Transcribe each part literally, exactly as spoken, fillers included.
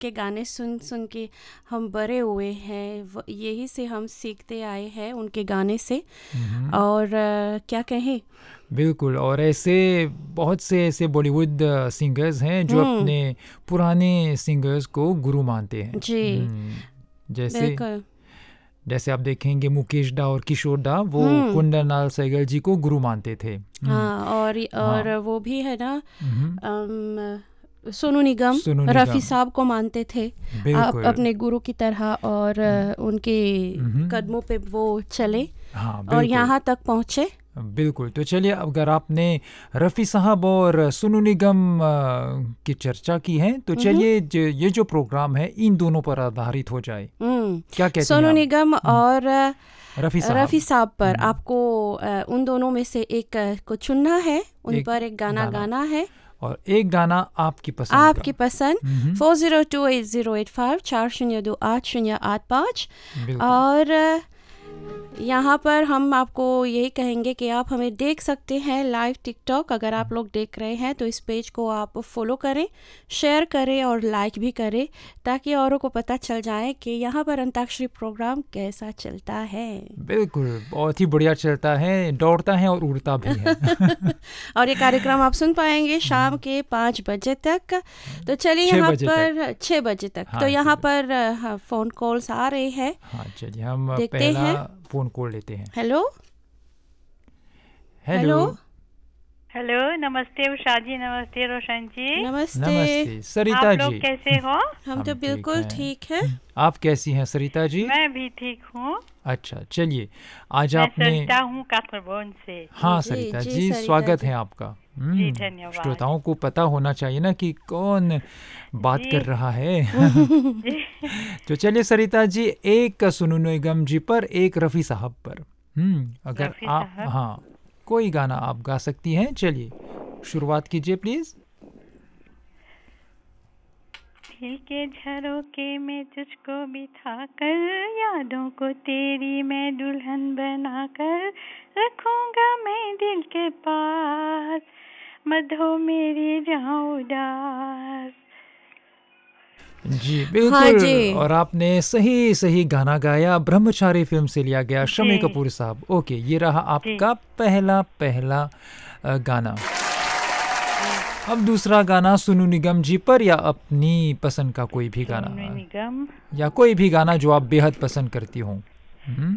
के गाने सुन सुन के हम बड़े हुए हैं, वो- यही से हम सीखते आए हैं उनके गाने से। हम्म, और अ, क्या कहें। बिल्कुल। और ऐसे बहुत से ऐसे बॉलीवुड सिंगर्स हैं जो हम्म। अपने पुराने सिंगर्स को गुरु मानते हैं। जी हम्म, जैसे बिल्कुल। जैसे आप देखेंगे मुकेश दा और किशोर दा वो हम्म। कुंदनलाल सहगल जी को गुरु मानते थे। हम्म, हाँ, और और हाँ। वो भी है ना, हम्म, अम, सोनू निगम सोनू रफ़ी निगम, साहब को मानते थे आप बिल्कुल। अपने गुरु की तरह, और अ, उनके हम्म, कदमों पे वो चले हाँ और बिल्कुल यहाँ तक पहुँचे। बिल्कुल। तो चलिए, अगर आपने रफ़ी साहब और सोनू निगम अ, की चर्चा की है तो हम्म। चलिए ज- ये जो प्रोग्राम है इन दोनों पर आधारित हो जाए। हम्म। क्या कहती हैं सोनू आप? निगम हम्म, और अ, रफ़ी रफ़ी साहब। साहब पर हम्म, आपको अ, उन दोनों में से एक अ, को चुनना है, उन एक पर एक गाना गाना गाना है, और एक गाना आपकी पसंद का। आपकी पसंद। हम्म, four zero two eight zero eight five चार शून्य दो आठ शून्य आठ पाँच। बिल्कुल। और अ, यहाँ पर हम आपको यही कहेंगे कि आप हमें देख सकते हैं लाइव टिकटॉक। अगर आप लोग देख रहे हैं तो इस पेज को आप फॉलो करें, शेयर करें और लाइक भी करें, ताकि औरों को पता चल जाए कि यहाँ पर अंताक्षरी प्रोग्राम कैसा चलता है। बिल्कुल, बहुत ही बढ़िया चलता है, दौड़ता है और उड़ता भी है। और ये कार्यक्रम आप सुन पाएंगे शाम के पाँच बजे तक। तो चलिए छः यहाँ बजे तक। पर छः बजे तक तो हाँ यहाँ चलिए। पर अ, हाँ, फ़ोन कॉल्स आ रहे हैं, हाँ चलिए, हम देखते पहला हैं। फ़ोन कॉल लेते हैं। Hello hello. हेलो। हेलो, नमस्ते उषा जी, नमस्ते रोशन जी। नमस्ते। नमस्ते सरिता आप लोग जी। कैसे हो? हम हम तो ठीक बिल्कुल हैं। ठीक है। आप कैसी हैं सरिता जी? मैं भी ठीक हूँ। अच्छा, चलिए आज मैं आपने सरिता हूँ काठरबोन से। हाँ जी सरिता जी जी, सरिता स्वागत जी। है आपका। जी, हम्म, धन्यवाद। श्रोताओं को पता होना चाहिए ना कि कौन बात जी कर रहा है। जी तो चलिए सरिता जी, एक सोनू निगम जी पर, एक रफ़ी साहब पर। हम्म, अगर रफ़ी आप साहब। हाँ कोई गाना आप गा सकती हैं, चलिए शुरुआत कीजिए प्लीज। दिल के झरोके में तुझको बिठा कर, यादों को तेरी मैं दुल्हन बना कर रखूंगा मैं दिल के पास, मधो मेरी जहाँ उदास। जी हाँ बिल्कुल। जी और आपने सही सही गाना गाया, ब्रह्मचारी फिल्म से लिया गया, शम्मी जी कपूर साहब। ओके, ये रहा जी आपका पहला पहला अ, गाना। जी। अब दूसरा गाना सोनू निगम जी पर, या अपनी पसंद का कोई भी सोनू गाना, निगम। या कोई भी गाना जो आप बेहद पसंद करती हो। हम्म,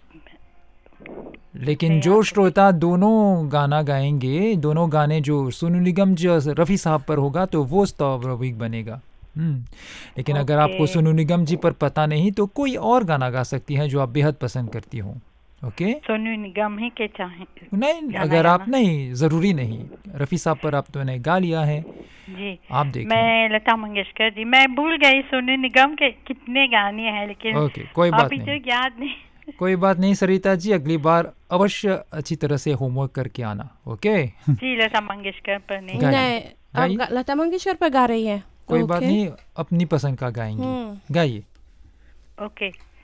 लेकिन जो बेहद। श्रोता दोनों गाना गाएंगे, दोनों गाने जो सोनू निगम जी और रफ़ी साहब पर होगा तो वो स्वाभाविक बनेगा। हम्म, लेकिन अगर ओके। आपको सोनू निगम जी पर पता नहीं तो कोई और गाना गा सकती हैं जो आप बेहद पसंद करती हो। ओके, सोनू निगम ही के चाहे नहीं गाना अगर आप गाना। नहीं, ज़रूरी नहीं, रफ़ी साहब पर आप तो ने गा लिया है, जी, आप देखें। मैं लता मंगेशकर जी, मैं भूल गई सोनू निगम के कितने गाने हैं, लेकिन ओके, कोई बात अभी नहीं, तो याद नहीं। कोई बात नहीं सरिता जी, अगली बार अवश्य अच्छी तरह से होमवर्क करके आना। ओके। जी, लता मंगेशकर पर नहीं गाइए नहीं, गाते। आप गाइए, गा- लता मंगेशकर पर गा रही है। कोई बात ओके। नहीं, अपनी पसंद का गाएंगे, हम्म। गाइए। ओके।